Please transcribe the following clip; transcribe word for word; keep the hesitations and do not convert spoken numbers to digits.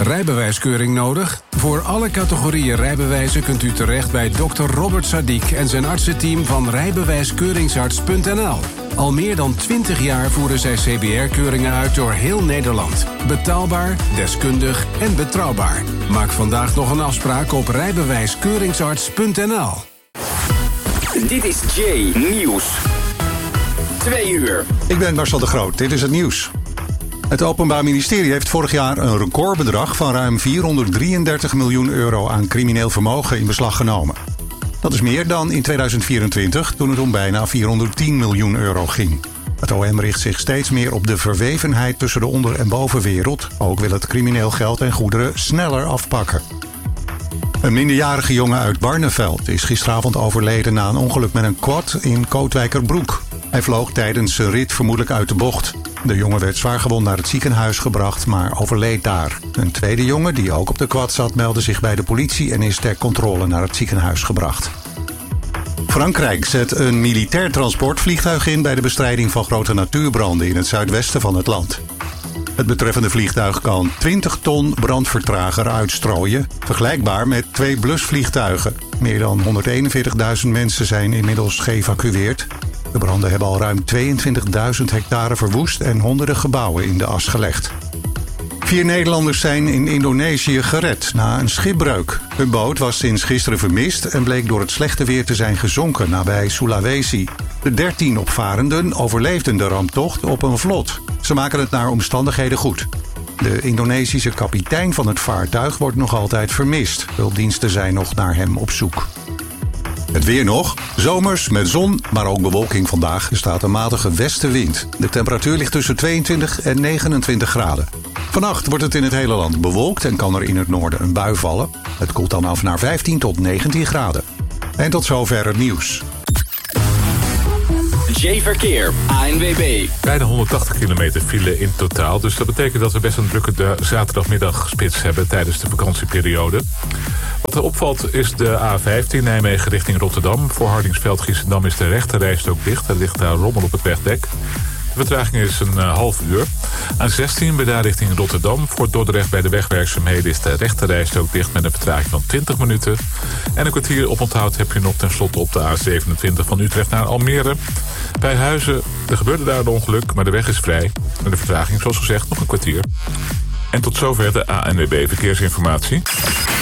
Rijbewijskeuring nodig? Voor alle categorieën rijbewijzen kunt u terecht bij dokter Robert Sadiq en zijn artsenteam van rijbewijskeuringsarts punt n l. Al meer dan twintig jaar voeren zij C B R-keuringen uit door heel Nederland. Betaalbaar, deskundig en betrouwbaar. Maak vandaag nog een afspraak op rijbewijskeuringsarts punt n l. Dit is Jay Nieuws. Twee uur. Ik ben Marcel de Groot. Dit is het nieuws. Het Openbaar Ministerie heeft vorig jaar een recordbedrag van ruim vierhonderddrieëndertig miljoen euro aan crimineel vermogen in beslag genomen. Dat is meer dan in tweeduizend vierentwintig, toen het om bijna vierhonderdtien miljoen euro ging. Het O M richt zich steeds meer op de verwevenheid tussen de onder- en bovenwereld. Ook wil het crimineel geld en goederen sneller afpakken. Een minderjarige jongen uit Barneveld is gisteravond overleden na een ongeluk met een quad in Kootwijkerbroek. Hij vloog tijdens zijn rit vermoedelijk uit de bocht. De jongen werd zwaargewond naar het ziekenhuis gebracht, maar overleed daar. Een tweede jongen, die ook op de quad zat, meldde zich bij de politie en is ter controle naar het ziekenhuis gebracht. Frankrijk zet een militair transportvliegtuig in bij de bestrijding van grote natuurbranden in het zuidwesten van het land. Het betreffende vliegtuig kan twintig ton brandvertrager uitstrooien, vergelijkbaar met twee blusvliegtuigen. Meer dan honderdeenenveertigduizend mensen zijn inmiddels geëvacueerd. De branden hebben al ruim tweeëntwintigduizend hectare verwoest en honderden gebouwen in de as gelegd. Vier Nederlanders zijn in Indonesië gered na een schipbreuk. Hun boot was sinds gisteren vermist en bleek door het slechte weer te zijn gezonken nabij Sulawesi. De dertien opvarenden overleefden de ramptocht op een vlot. Ze maken het naar omstandigheden goed. De Indonesische kapitein van het vaartuig wordt nog altijd vermist. Hulpdiensten zijn nog naar hem op zoek. Het weer nog. Zomers met zon, maar ook bewolking vandaag. Er staat een matige westenwind. De temperatuur ligt tussen tweeëntwintig en negenentwintig graden. Vannacht wordt het in het hele land bewolkt en kan er in het noorden een bui vallen. Het koelt dan af naar vijftien tot negentien graden. En tot zover het nieuws. J-Verkeer, A N W B. Bijna honderdtachtig kilometer file in totaal. Dus dat betekent dat we best een drukke de zaterdagmiddagspits hebben tijdens de vakantieperiode. Wat er opvalt is de A vijftien Nijmegen richting Rotterdam. Voor Hardingsveld-Giessendam is de rechterrijstrook dicht. Er ligt daar rommel op het wegdek. De vertraging is een uh, half uur. A zestien bij daar richting Rotterdam. Voor Dordrecht bij de wegwerkzaamheden is de rechterrijstrook dicht met een vertraging van twintig minuten. En een kwartier op onthoud heb je nog tenslotte op de A zevenentwintig van Utrecht naar Almere. Bij Huizen, er gebeurde daar een ongeluk, maar de weg is vrij. En de vertraging, zoals gezegd, nog een kwartier. En tot zover de A N W B Verkeersinformatie.